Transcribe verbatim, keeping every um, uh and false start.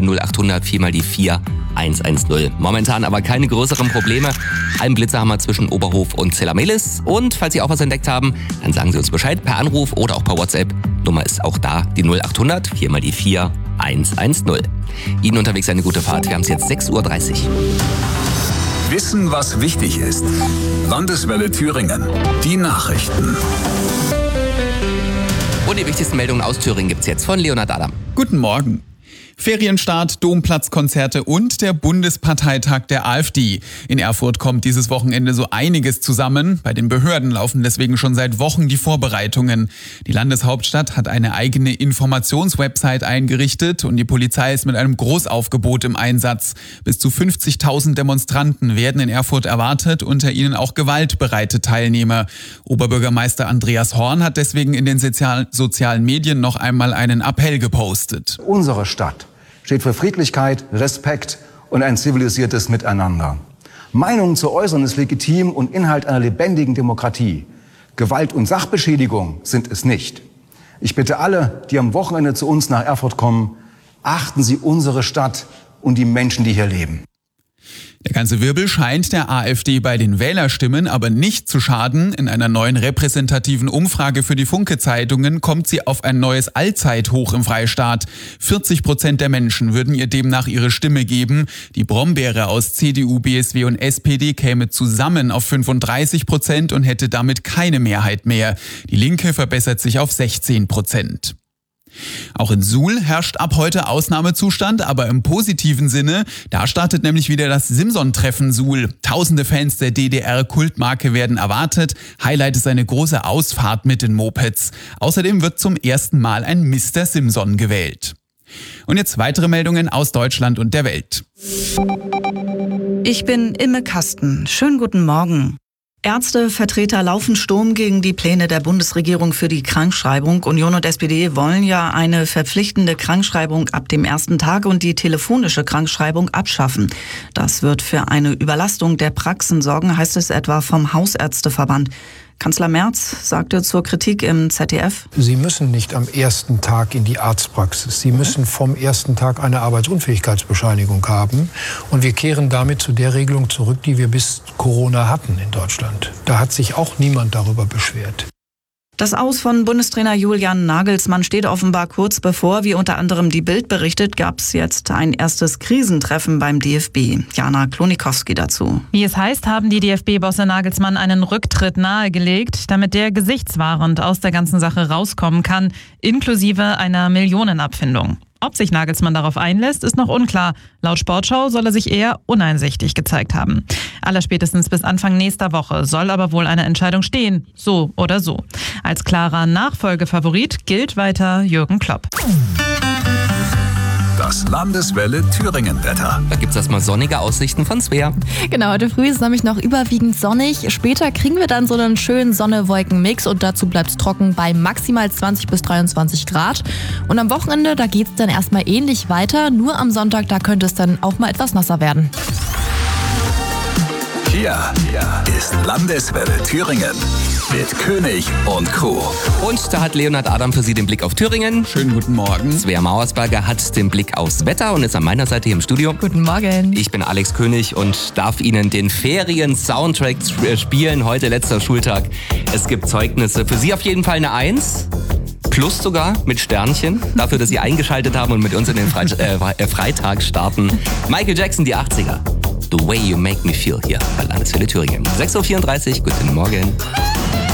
die null achthundert vier mal die vier eins eins null. Momentan aber keine größeren Probleme. Ein Blitzerhammer zwischen Oberhof und Zellamelis. Und falls Sie auch was entdeckt haben, dann sagen Sie uns Bescheid per Anruf oder auch per WhatsApp. Nummer ist auch da, die null achthundert vier mal die vier eins eins null. Ihnen unterwegs eine gute Fahrt. Wir haben es jetzt sechs Uhr dreißig. Wissen, was wichtig ist. Landeswelle Thüringen. Die Nachrichten. Und die wichtigsten Meldungen aus Thüringen gibt's jetzt von Leonhard Adam. Guten Morgen. Ferienstart, Domplatzkonzerte und der Bundesparteitag der AfD. In Erfurt kommt dieses Wochenende so einiges zusammen. Bei den Behörden laufen deswegen schon seit Wochen die Vorbereitungen. Die Landeshauptstadt hat eine eigene Informationswebsite eingerichtet und die Polizei ist mit einem Großaufgebot im Einsatz. Bis zu fünfzigtausend Demonstranten werden in Erfurt erwartet, unter ihnen auch gewaltbereite Teilnehmer. Oberbürgermeister Andreas Horn hat deswegen in den sozial- sozialen Medien noch einmal einen Appell gepostet. Unsere Stadt steht für Friedlichkeit, Respekt und ein zivilisiertes Miteinander. Meinungen zu äußern ist legitim und Inhalt einer lebendigen Demokratie. Gewalt und Sachbeschädigung sind es nicht. Ich bitte alle, die am Wochenende zu uns nach Erfurt kommen, achten Sie unsere Stadt und die Menschen, die hier leben. Der ganze Wirbel scheint der AfD bei den Wählerstimmen aber nicht zu schaden. In einer neuen repräsentativen Umfrage für die Funke-Zeitungen kommt sie auf ein neues Allzeithoch im Freistaat. vierzig Prozent der Menschen würden ihr demnach ihre Stimme geben. Die Brombeere aus C D U, B S W und S P D käme zusammen auf fünfunddreißig Prozent und hätte damit keine Mehrheit mehr. Die Linke verbessert sich auf sechzehn Prozent. Auch in Suhl herrscht ab heute Ausnahmezustand, aber im positiven Sinne. Da startet nämlich wieder das Simson-Treffen Suhl. Tausende Fans der D D R-Kultmarke werden erwartet. Highlight ist eine große Ausfahrt mit den Mopeds. Außerdem wird zum ersten Mal ein Mister Simson gewählt. Und jetzt weitere Meldungen aus Deutschland und der Welt. Ich bin Imme Kasten. Schönen guten Morgen. Ärztevertreter laufen Sturm gegen die Pläne der Bundesregierung für die Krankschreibung. Union und S P D wollen ja eine verpflichtende Krankschreibung ab dem ersten Tag und die telefonische Krankschreibung abschaffen. Das wird für eine Überlastung der Praxen sorgen, heißt es etwa vom Hausärzteverband. Kanzler Merz sagte zur Kritik im Z D F: Sie müssen nicht am ersten Tag in die Arztpraxis. Sie müssen vom ersten Tag eine Arbeitsunfähigkeitsbescheinigung haben. Und wir kehren damit zu der Regelung zurück, die wir bis Corona hatten in Deutschland. Da hat sich auch niemand darüber beschwert. Das Aus von Bundestrainer Julian Nagelsmann steht offenbar kurz bevor. Wie unter anderem die Bild berichtet, gab es jetzt ein erstes Krisentreffen beim D F B. Jana Klonikowski dazu. Wie es heißt, haben die D F B-Bosse Nagelsmann einen Rücktritt nahegelegt, damit der gesichtswahrend aus der ganzen Sache rauskommen kann, inklusive einer Millionenabfindung. Ob sich Nagelsmann darauf einlässt, ist noch unklar. Laut Sportschau soll er sich eher uneinsichtig gezeigt haben. Allerspätestens bis Anfang nächster Woche soll aber wohl eine Entscheidung stehen, so oder so. Als klarer Nachfolgefavorit gilt weiter Jürgen Klopp. Das Landeswelle Thüringen-Wetter. Da gibt's erstmal sonnige Aussichten von Svea. Genau, heute früh ist es nämlich noch überwiegend sonnig. Später kriegen wir dann so einen schönen Sonne-Wolken-Mix und dazu bleibt es trocken bei maximal zwanzig bis dreiundzwanzig Grad. Und am Wochenende, da geht es dann erstmal ähnlich weiter. Nur am Sonntag, da könnte es dann auch mal etwas nasser werden. Hier ist Landeswelle Thüringen mit König und Co. Und da hat Leonhard Adam für Sie den Blick auf Thüringen. Schönen guten Morgen. Svea Mauersberger hat den Blick aufs Wetter und ist an meiner Seite hier im Studio. Guten Morgen. Ich bin Alex König und darf Ihnen den Ferien-Soundtrack spielen. Heute letzter Schultag. Es gibt Zeugnisse. Für Sie auf jeden Fall eine Eins. Plus sogar mit Sternchen. Dafür, dass Sie eingeschaltet haben und mit uns in den Fre- äh, Freitag starten. Michael Jackson, die achtziger. The Way You Make Me Feel hier bei Landeswelle Thüringen. sechs Uhr vierunddreißig, guten Morgen.